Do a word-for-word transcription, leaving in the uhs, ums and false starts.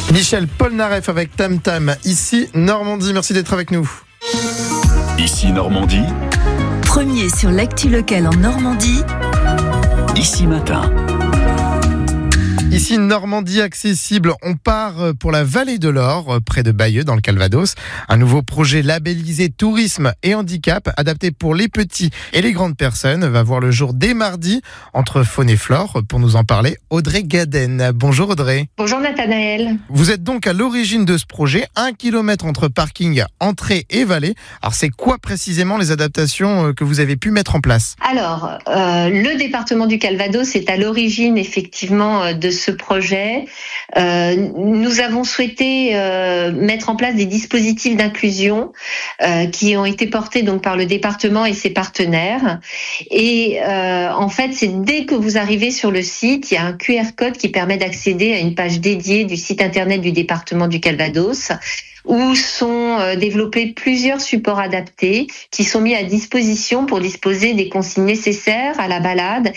Michel Polnareff avec Tam Tam, ici Normandie. Merci d'être avec nous. Ici Normandie. Premier sur l'actu locale en Normandie. Ici Matin. Ici Normandie accessible, on part pour la vallée de l'Or, près de Bayeux dans le Calvados. Un nouveau projet labellisé tourisme et handicap, adapté pour les petits et les grandes personnes, va voir le jour dès mardi entre faune et flore. Pour nous en parler, Audrey Gaden. Bonjour Audrey. Bonjour Nathanaël. Vous êtes donc à l'origine de ce projet, un kilomètre entre parking, entrée et vallée. Alors c'est quoi précisément les adaptations que vous avez pu mettre en place ? Alors, euh, le département du Calvados est à l'origine effectivement de ce projet. Euh, nous avons souhaité euh, mettre en place des dispositifs d'inclusion euh, qui ont été portés donc par le département et ses partenaires. Et euh, en fait, c'est dès que vous arrivez sur le site, il y a un Q R code qui permet d'accéder à une page dédiée du site internet du département du Calvados, où sont développés plusieurs supports adaptés qui sont mis à disposition pour disposer des consignes nécessaires à la balade